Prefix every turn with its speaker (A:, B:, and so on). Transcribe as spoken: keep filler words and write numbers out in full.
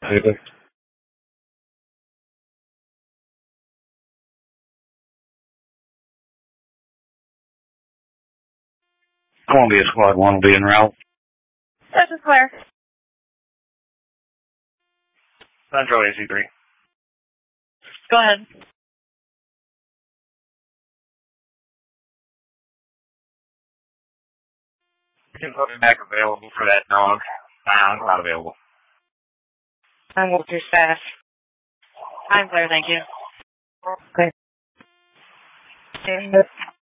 A: Columbia Squad one will be en route.
B: This is Claire.
A: Central A C three.
B: Go ahead.
A: You can put me back available for that dog. Nah, I'm not available.
B: I'm with your staff. I'm Claire, thank you. Okay.